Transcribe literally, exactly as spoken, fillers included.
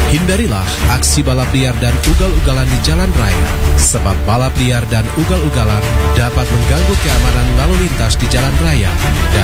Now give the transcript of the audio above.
Hindarilah aksi balap liar dan ugal-ugalan di jalan raya, sebab balap liar dan ugal-ugalan dapat mengganggu keamanan lalu lintas di jalan raya. Dan